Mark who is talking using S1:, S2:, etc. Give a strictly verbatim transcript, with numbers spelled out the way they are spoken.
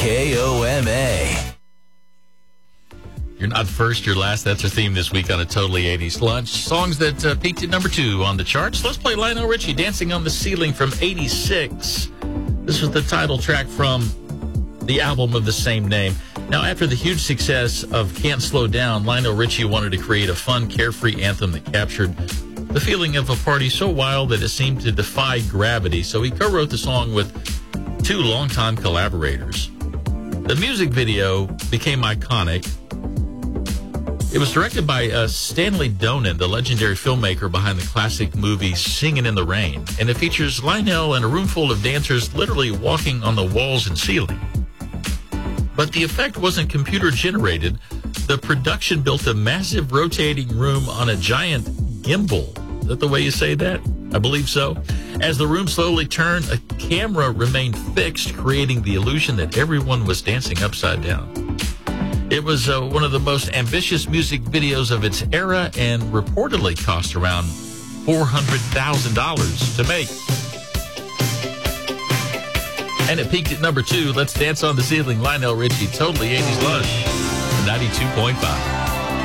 S1: K O M A.
S2: You're not first, you're last. That's our theme this week on a Totally eighties Lunch. Songs that uh, peaked at number two on the charts. Let's play Lionel Richie, Dancing on the Ceiling from eighty-six. This was the title track from the album of the same name. Now, after the huge success of Can't Slow Down, Lionel Richie wanted to create a fun, carefree anthem that captured the feeling of a party so wild that it seemed to defy gravity. So he co-wrote the song with two longtime collaborators. The music video became iconic. It was directed by uh, Stanley Donen, the legendary filmmaker behind the classic movie Singin' in the Rain. And it features Lionel and a room full of dancers literally walking on the walls and ceiling. But the effect wasn't computer-generated. The production built a massive rotating room on a giant gimbal. Is that the way you say that? I believe so. As the room slowly turned, a camera remained fixed, creating the illusion that everyone was dancing upside down. It was uh, one of the most ambitious music videos of its era and reportedly cost around four hundred thousand dollars to make. And it peaked at number two. Let's Dance on the Ceiling, Lionel Richie, Totally eighties Lunch, ninety-two point five.